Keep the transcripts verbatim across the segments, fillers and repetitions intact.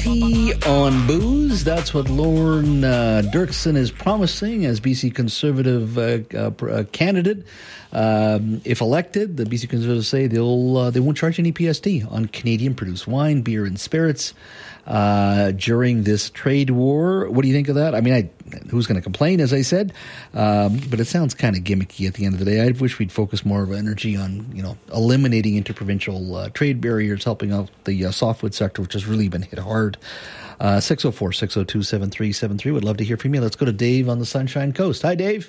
T on booze. That's what Lorne uh, Dirksen is promising as B C Conservative uh, uh, candidate. Um, if elected, the B C Conservatives say they'll uh, they won't charge any P S T on Canadian-produced wine, beer, and spirits uh, during this trade war. What do you think of that? I mean, I, who's going to complain, as I said? Um, but it sounds kind of gimmicky at the end of the day. I wish we'd focus more of our energy on, you know, eliminating interprovincial uh, trade barriers, helping out the uh, softwood sector, which has really been hit hard. Uh, six oh four, six oh two, seven three seven three. Would love to hear from you. Let's go to Dave on the Sunshine Coast. Hi, Dave.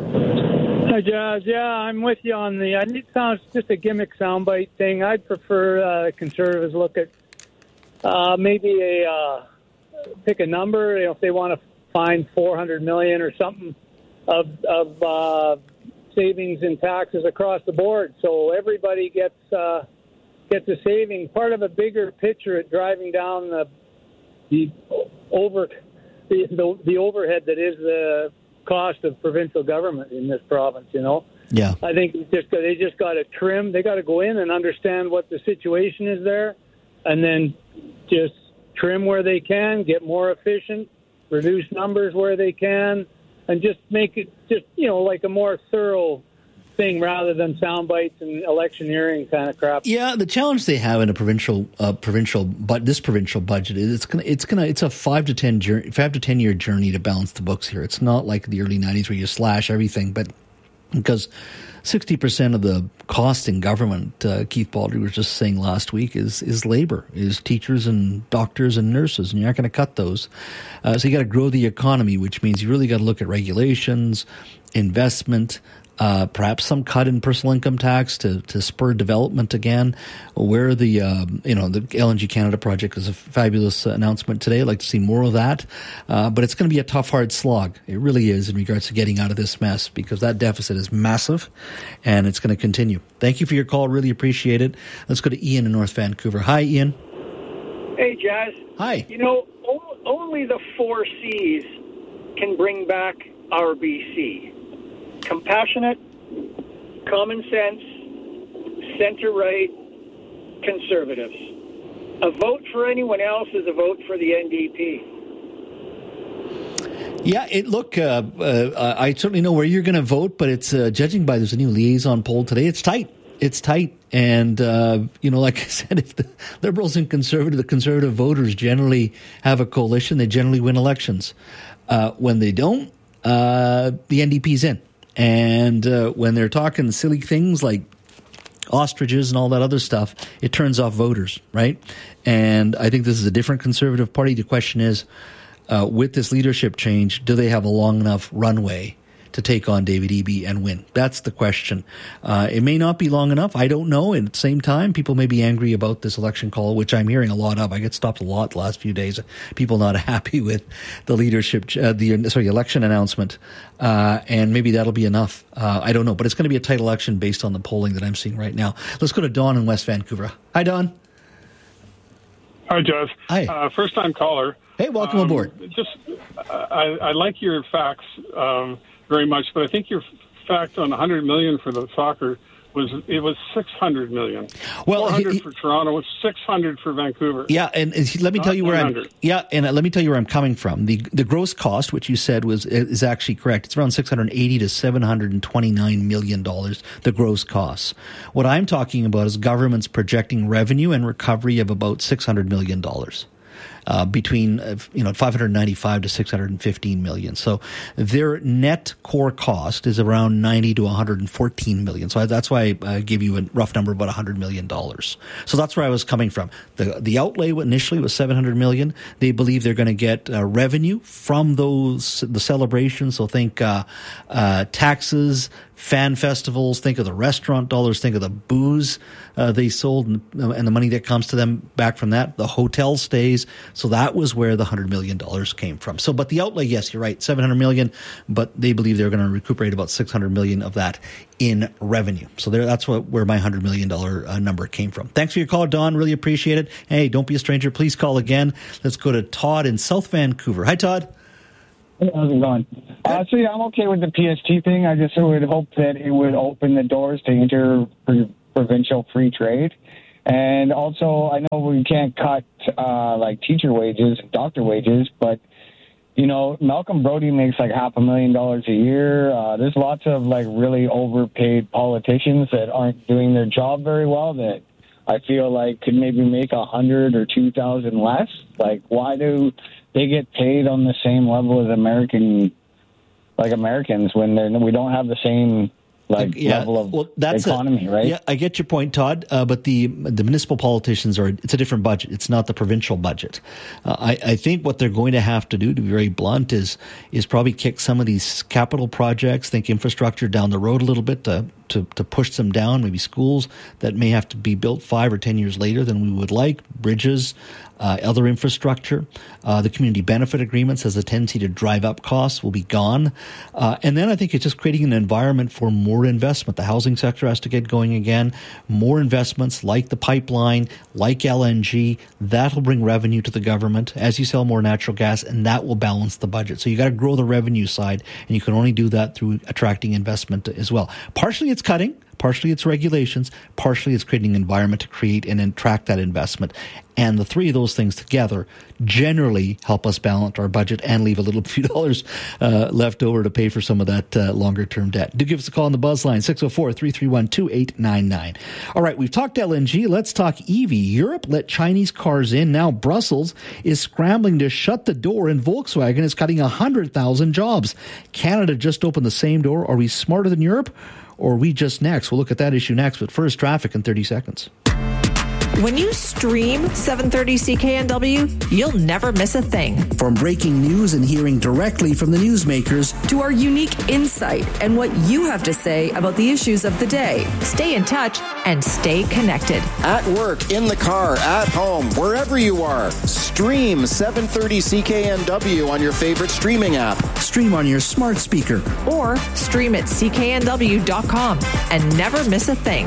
Hi, Jazz. Yeah, I'm with you on the. I think it sounds just a gimmick soundbite thing. I'd prefer uh, conservatives look at uh, maybe a uh, pick a number. You know, if they want to find four hundred million or something of of uh, savings in taxes across the board, so everybody gets uh, gets a saving. Part of a bigger picture at driving down the the over the the, the overhead that is the cost of provincial government in this province, you know. Yeah. I think it's just they just got to trim. They got to go in and understand what the situation is there, and then just trim where they can, get more efficient, reduce numbers where they can, and just make it just, you know, like a more thorough thing rather than sound bites and electioneering kind of crap. Yeah, the challenge they have in a provincial uh, provincial but this provincial budget is it's gonna it's gonna it's a five to ten journey, five to ten year journey to balance the books here. It's not like the early nineties where you slash everything, but because sixty percent of the cost in government, uh, Keith Baldry was just saying last week, is is labor, is teachers and doctors and nurses, and you're not going to cut those. Uh, so you got to grow the economy, which means you really got to look at regulations, investment, Uh, perhaps some cut in personal income tax to, to spur development again. Where the um, you know the L N G Canada project is a fabulous uh, announcement today. I'd like to see more of that, uh, but it's going to be a tough, hard slog. It really is in regards to getting out of this mess because that deficit is massive, and it's going to continue. Thank you for your call. Really appreciate it. Let's go to Ian in North Vancouver. Hi, Ian. Hey, Jazz. Hi. You know, o- only the four C's can bring back our B C. Compassionate, common sense, center-right, conservatives. A vote for anyone else is a vote for the N D P. Yeah, it look, uh, uh, I certainly know where you're going to vote, but it's uh, judging by there's a new liaison poll today. It's tight. It's tight. And, uh, you know, like I said, if the Liberals and conservative, the conservative voters generally have a coalition, they generally win elections. Uh, when they don't, uh, the N D P's in. And uh, when they're talking silly things like ostriches and all that other stuff, it turns off voters, right? And I think this is a different conservative party. The question is, uh, with this leadership change, do they have a long enough runway to take on David Eby and win? That's the question. Uh, it may not be long enough. I don't know. And at the same time, people may be angry about this election call, which I'm hearing a lot of. I get stopped a lot the last few days. People not happy with the leadership, uh, the sorry, election announcement. Uh, and maybe that'll be enough. Uh, I don't know. But it's going to be a tight election based on the polling that I'm seeing right now. Let's go to Don in West Vancouver. Hi, Don. Hi, Jazz. Hi. Uh, first-time caller. Hey, welcome um, aboard. Just, uh, I, I like your facts um, very much, but I think your fact on one hundred million dollars for the soccer was it was six hundred million dollars. Well, four hundred he, for Toronto, was six hundred for Vancouver. Yeah, and, and let me Not tell you where one hundred. I'm. Yeah, and let me tell you where I'm coming from. The the gross cost, which you said was is actually correct. It's around six hundred eighty to seven hundred twenty-nine million dollars. The gross costs. What I'm talking about is governments projecting revenue and recovery of about six hundred million dollars. Uh, between uh, you know five hundred ninety-five to six hundred fifteen million. So their net core cost is around ninety to one hundred fourteen million. So I, that's why I uh, gave you a rough number about one hundred million dollars. So that's where I was coming from. The the outlay initially was seven hundred million. They believe they're going to get uh, revenue from those the celebrations. So think uh, uh, taxes, fan festivals, think of the restaurant dollars, think of the booze uh, they sold and, and the money that comes to them back from that, the hotel stays. So that was where the one hundred million dollars came from. So, but the outlay, yes, you're right, seven hundred million dollars, but they believe they're going to recuperate about six hundred million dollars of that in revenue. So there, that's what, where my one hundred million dollars uh, number came from. Thanks for your call, Don. Really appreciate it. Hey, don't be a stranger. Please call again. Let's go to Todd in South Vancouver. Hi, Todd. Hey, how's it going? Uh, so, yeah, I'm okay with the P S T thing. I just would hope that it would open the doors to inter-provincial free trade. And also, I know we can't cut uh, like teacher wages and doctor wages, but you know, Malcolm Brody makes like half a million dollars a year. Uh, there's lots of like really overpaid politicians that aren't doing their job very well that I feel like could maybe make a hundred or two thousand less. Like, why do they get paid on the same level as American, like Americans, when they're, we don't have the same like yeah, level of well, that's economy, a, right? Yeah, I get your point, Todd. Uh, but the the municipal politicians are it's a different budget. It's not the provincial budget. Uh, I, I think what they're going to have to do, to be very blunt, is is probably kick some of these capital projects, think infrastructure down the road a little bit to to, to push them down. Maybe schools that may have to be built five or ten years later than we would like, bridges. Uh, other infrastructure, uh, the community benefit agreements has a tendency to drive up costs will be gone. Uh, and then I think it's just creating an environment for more investment. The housing sector has to get going again. More investments like the pipeline, like L N G, that'll bring revenue to the government as you sell more natural gas, and that will balance the budget. So you got to grow the revenue side, and you can only do that through attracting investment as well. Partially it's cutting. Partially it's regulations, partially it's creating an environment to create and attract that investment. And the three of those things together generally help us balance our budget and leave a little few dollars uh, left over to pay for some of that uh, longer-term debt. Do give us a call on the Buzz line, six oh four, three three one, two eight nine nine. All right, we've talked L N G. Let's talk E V. Europe let Chinese cars in. Now Brussels is scrambling to shut the door, and Volkswagen is cutting one hundred thousand jobs. Canada just opened the same door. Are we smarter than Europe? Or are we just next? We'll look at that issue next, but first, traffic in thirty seconds. When you stream seven thirty C K N W, you'll never miss a thing. From breaking news and hearing directly from the newsmakers to our unique insight and what you have to say about the issues of the day. Stay in touch and stay connected. At work, in the car, at home, wherever you are, stream seven thirty C K N W on your favorite streaming app. Stream on your smart speaker. Or stream at C K N W dot com and never miss a thing.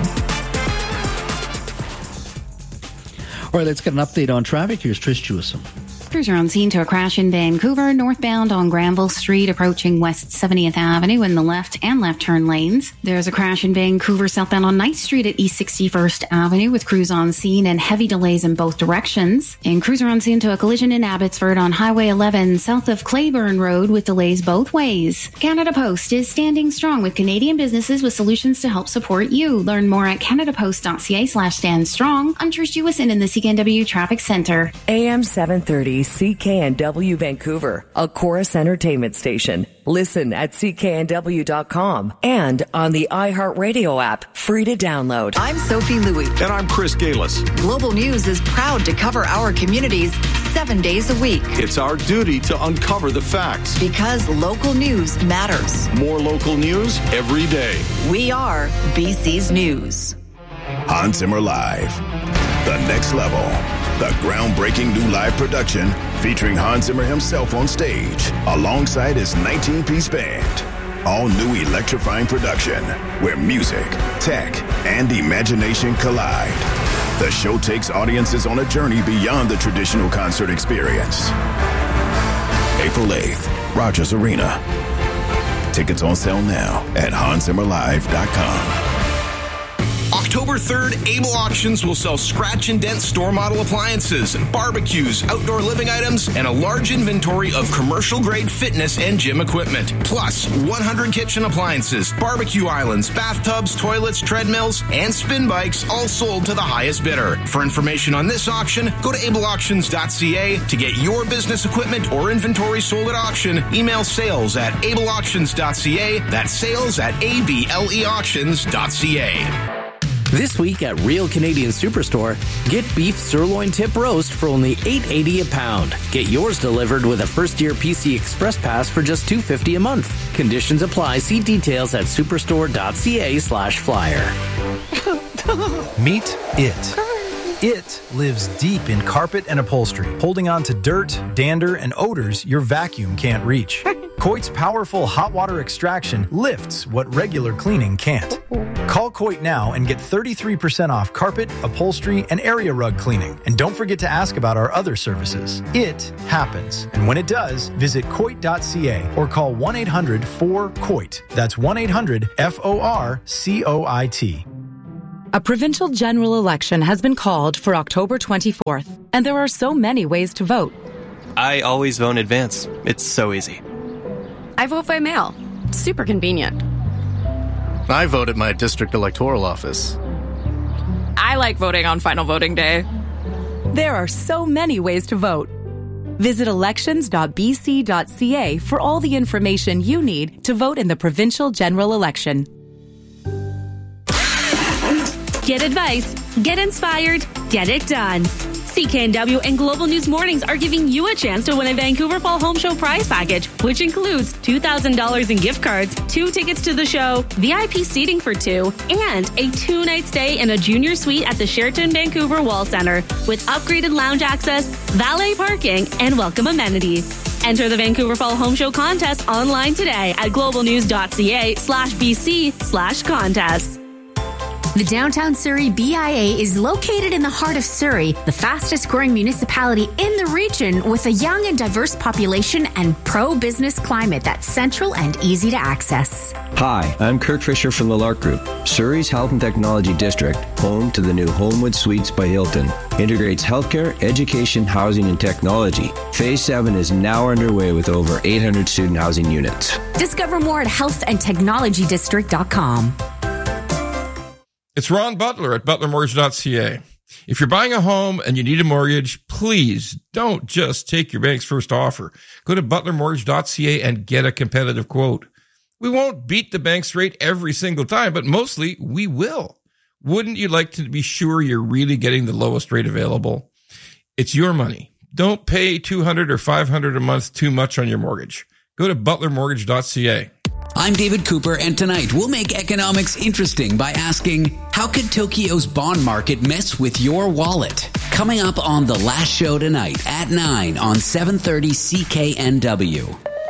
All right, let's get an update on traffic. Here's Trish Jewison. Crews are on scene to a crash in Vancouver, northbound on Granville Street, approaching West seventieth Avenue in the left and left turn lanes. There's a crash in Vancouver, southbound on ninth Street at East sixty-first Avenue, with crews on scene and heavy delays in both directions. And crews are on scene to a collision in Abbotsford on Highway eleven, south of Claiborne Road, with delays both ways. Canada Post is standing strong with Canadian businesses with solutions to help support you. Learn more at canadapost.ca slash stand strong. I'm Trish Jewison in the C K N W Traffic Center. A M seven thirty C K N W Vancouver, a Chorus Entertainment station. Listen at C K N W dot com and on the iHeartRadio app, free to download. I'm Sophie Louie. And I'm Chris Galis. Global News is proud to cover our communities seven days a week. It's our duty to uncover the facts. Because local news matters. More local news every day. We are B C's News. Hans Zimmer Live. The next level. The groundbreaking new live production featuring Hans Zimmer himself on stage alongside his nineteen-piece band. All new electrifying production where music, tech, and imagination collide. The show takes audiences on a journey beyond the traditional concert experience. April eighth, Rogers Arena. Tickets on sale now at hans zimmer live dot com. October third, Able Auctions will sell scratch and dent store model appliances, barbecues, outdoor living items, and a large inventory of commercial grade fitness and gym equipment. Plus, one hundred kitchen appliances, barbecue islands, bathtubs, toilets, treadmills, and spin bikes, all sold to the highest bidder. For information on this auction, go to able auctions dot c a. To get your business equipment or inventory sold at auction, email sales at able auctions dot c a. That's sales at able auctions dot c a. This week at Real Canadian Superstore, get beef sirloin tip roast for only eight eighty a pound. Get yours delivered with a first-year P C Express Pass for just two fifty a month. Conditions apply. See details at superstore dot c a slash flyer. Meet it. It lives deep in carpet and upholstery, holding on to dirt, dander, and odors your vacuum can't reach. Coit's powerful hot water extraction lifts what regular cleaning can't. Call Coit now and get thirty-three percent off carpet, upholstery, and area rug cleaning. And don't forget to ask about our other services. It happens. And when it does, visit coit dot c a or call one eight hundred four C O I T. That's one eight hundred F O R C O I T. A provincial general election has been called for October twenty-fourth, and there are so many ways to vote. I always vote in advance. It's so easy. I vote by mail. Super convenient. I vote at my district electoral office. I like voting on final voting day. There are so many ways to vote. Visit elections dot b c dot c a for all the information you need to vote in the provincial general election. Get advice, get inspired, get it done. C K N W and Global News Mornings are giving you a chance to win a Vancouver Fall Home Show prize package, which includes two thousand dollars in gift cards, two tickets to the show, V I P seating for two, and a two-night stay in a junior suite at the Sheraton Vancouver Wall Centre with upgraded lounge access, valet parking, and welcome amenities. Enter the Vancouver Fall Home Show contest online today at globalnews.ca slash bc slash contest. The Downtown Surrey B I A is located in the heart of Surrey, the fastest growing municipality in the region with a young and diverse population and pro-business climate that's central and easy to access. Hi, I'm Kirk Fisher from the Lark Group. Surrey's Health and Technology District, home to the new Homewood Suites by Hilton, integrates healthcare, education, housing, and technology. Phase seven is now underway with over eight hundred student housing units. Discover more at health and technology district dot com. It's Ron Butler at butler mortgage dot c a. If you're buying a home and you need a mortgage, please don't just take your bank's first offer. Go to butler mortgage dot c a and get a competitive quote. We won't beat the bank's rate every single time, but mostly we will. Wouldn't you like to be sure you're really getting the lowest rate available? It's your money. Don't pay two hundred dollars or five hundred dollars a month too much on your mortgage. Go to butler mortgage dot c a. I'm David Cooper, and tonight we'll make economics interesting by asking, how could Tokyo's bond market mess with your wallet? Coming up on The Last Show tonight at nine on seven thirty C K N W.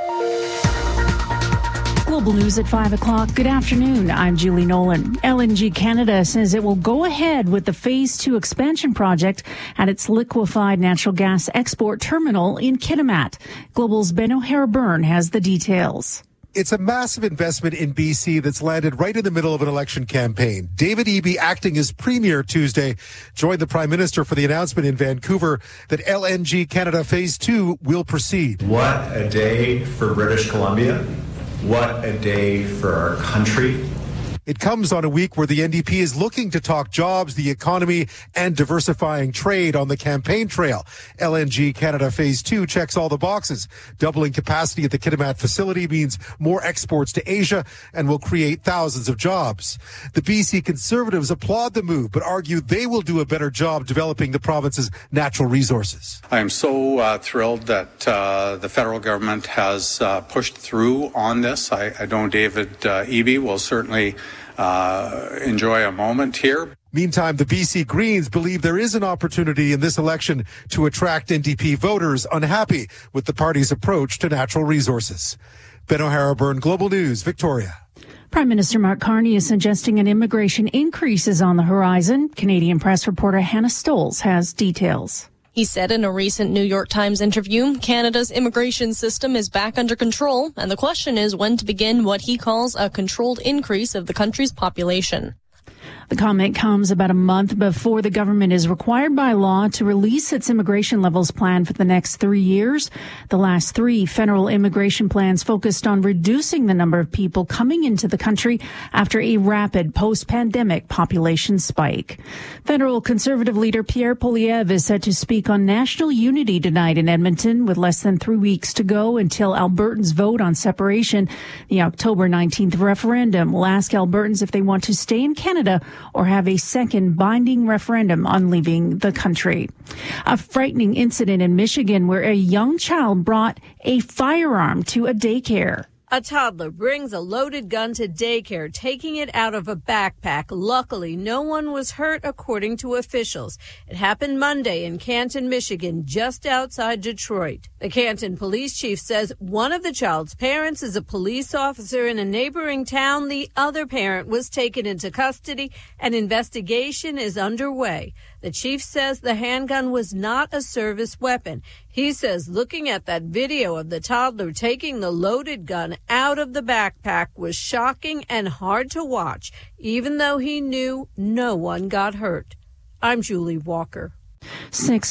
Global News at five o'clock. Good afternoon. I'm Julie Nolan. L N G Canada says it will go ahead with the Phase two expansion project at its liquefied natural gas export terminal in Kitimat. Global's Ben O'Hara-Byrne has the details. It's a massive investment in B C that's landed right in the middle of an election campaign. David Eby, acting as Premier Tuesday, joined the Prime Minister for the announcement in Vancouver that L N G Canada Phase two will proceed. What a day for British Columbia. What a day for our country. It comes on a week where the N D P is looking to talk jobs, the economy, and diversifying trade on the campaign trail. L N G Canada Phase two checks all the boxes. Doubling capacity at the Kitimat facility means more exports to Asia and will create thousands of jobs. The B C Conservatives applaud the move, but argue they will do a better job developing the province's natural resources. I am so uh, thrilled that uh, the federal government has uh, pushed through on this. I, I know David uh, Eby will certainly Uh, enjoy a moment here. Meantime, the B C Greens believe there is an opportunity in this election to attract N D P voters unhappy with the party's approach to natural resources. Ben O'Hara-Byrne, Global News, Victoria. Prime Minister Mark Carney is suggesting an immigration increase is on the horizon. Canadian press reporter Hannah Stolz has details. He said in a recent New York Times interview, Canada's immigration system is back under control, and the question is when to begin what he calls a controlled increase of the country's population. The comment comes about a month before the government is required by law to release its immigration levels plan for the next three years. The last three federal immigration plans focused on reducing the number of people coming into the country after a rapid post-pandemic population spike. Federal Conservative leader Pierre Poilievre is set to speak on national unity tonight in Edmonton with less than three weeks to go until Albertans vote on separation. The October nineteenth referendum will ask Albertans if they want to stay in Canada or have a second binding referendum on leaving the country. A frightening incident in Michigan where a young child brought a firearm to a daycare. A toddler brings a loaded gun to daycare, taking it out of a backpack. Luckily, no one was hurt, according to officials. It happened Monday in Canton, Michigan, just outside Detroit. The Canton police chief says one of the child's parents is a police officer in a neighboring town. The other parent was taken into custody. An investigation is underway. The chief says the handgun was not a service weapon. He says looking at that video of the toddler taking the loaded gun out of the backpack was shocking and hard to watch, even though he knew no one got hurt. I'm Julie Walker. Six